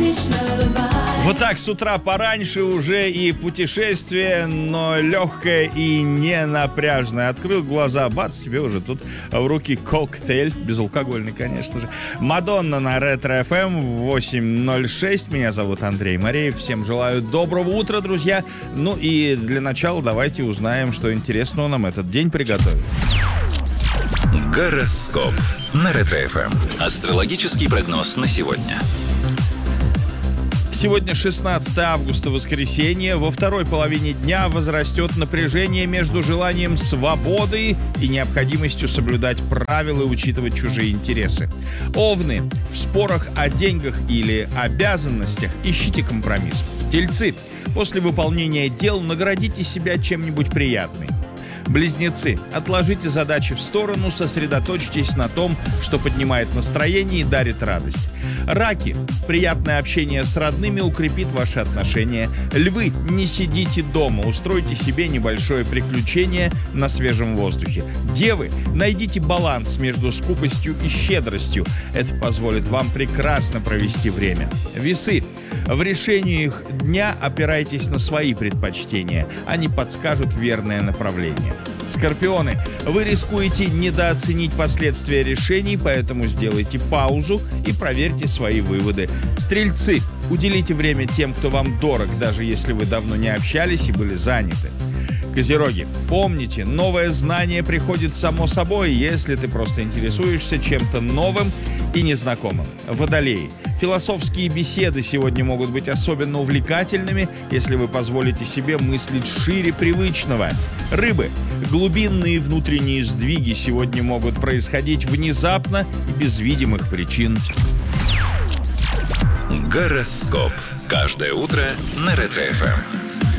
Вот так с утра пораньше уже и путешествие, но легкое и не напряжное. Открыл глаза, бац, себе уже тут в руки коктейль, безалкогольный, конечно же. Мадонна на Ретро ФМ 8.06. Меня зовут Андрей Мареев. Всем желаю доброго утра, друзья. Ну и для начала давайте узнаем, что интересного нам этот день приготовил. Гороскоп на Ретро ФМ. Астрологический прогноз на сегодня. Сегодня 16 августа, воскресенье. Во второй половине дня возрастет напряжение между желанием свободы и необходимостью соблюдать правила и учитывать чужие интересы. Овны. В спорах о деньгах или обязанностях ищите компромисс. Тельцы. После выполнения дел наградите себя чем-нибудь приятным. Близнецы. Отложите задачи в сторону, сосредоточьтесь на том, что поднимает настроение и дарит радость. Раки. Приятное общение с родными укрепит ваши отношения. Львы. Не сидите дома, устройте себе небольшое приключение на свежем воздухе. Девы. Найдите баланс между скупостью и щедростью. Это позволит вам прекрасно провести время. Весы. В решениях дня опирайтесь на свои предпочтения. Они подскажут верное направление. Скорпионы. Вы рискуете недооценить последствия решений, поэтому сделайте паузу и проверьте свои выводы. Стрельцы. Уделите время тем, кто вам дорог, даже если вы давно не общались и были заняты. Козероги. Помните, новое знание приходит само собой, если ты просто интересуешься чем-то новым и незнакомым. Водолеи. Философские беседы сегодня могут быть особенно увлекательными, если вы позволите себе мыслить шире привычного. Рыбы. Глубинные внутренние сдвиги сегодня могут происходить внезапно и без видимых причин. Гороскоп. Каждое утро на Ретро ФМ.